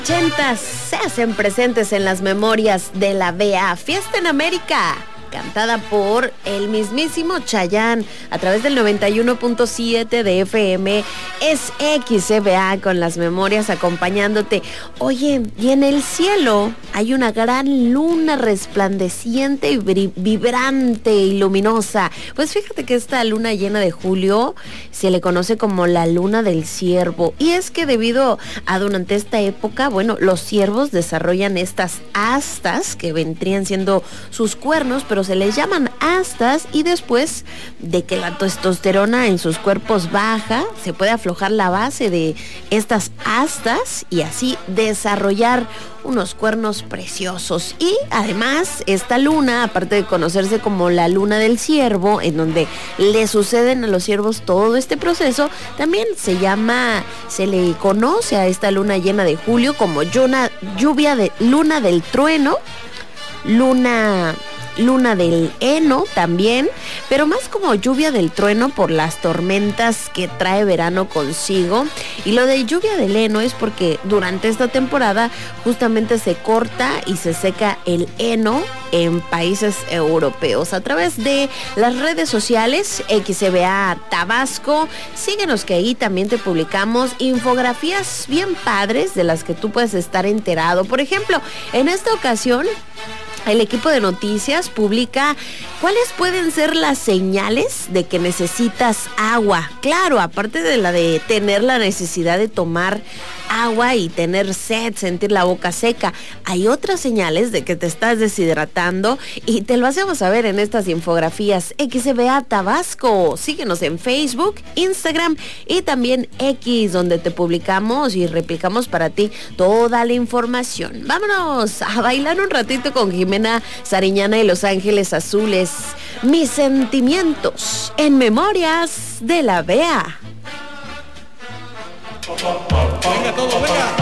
80 se hacen presentes en las memorias de la BA. Fiesta en América, cantada por el mismísimo Chayanne a través del 91.7 de FM. Es XBA con las memorias acompañándote. Oye, y en el cielo hay una gran luna resplandeciente y vibrante y luminosa. Pues fíjate que esta luna llena de julio se le conoce como la luna del ciervo. Y es que debido a durante esta época, bueno, los ciervos desarrollan estas astas que vendrían siendo sus cuernos, pero se les llaman astas, y después de que la testosterona en sus cuerpos baja, se puede aflojar la base de estas astas y así desarrollar unos cuernos preciosos. Y además esta luna, aparte de conocerse como la luna del ciervo, en donde le suceden a los ciervos todo este proceso, también se le conoce a esta luna llena de julio como luna del trueno, luna del heno también, pero más como lluvia del trueno por las tormentas que trae verano consigo. Y lo de lluvia del heno es porque durante esta temporada justamente se corta y se seca el heno en países europeos. A través de las redes sociales XBA Tabasco, síguenos que ahí también te publicamos infografías bien padres de las que tú puedes estar enterado. Por ejemplo, en esta ocasión el equipo de noticias publica cuáles pueden ser las señales de que necesitas agua. Claro, aparte de la de tener la necesidad de tomar agua y tener sed, sentir la boca seca, hay otras señales de que te estás deshidratando y te lo hacemos saber en estas infografías. XBA Tabasco, síguenos en Facebook, Instagram y también X, donde te publicamos y replicamos para ti toda la información. Vámonos a bailar un ratito con Jimena Sariñana y Los Ángeles Azules. Mis sentimientos en memorias de la BA. Venga todo, venga.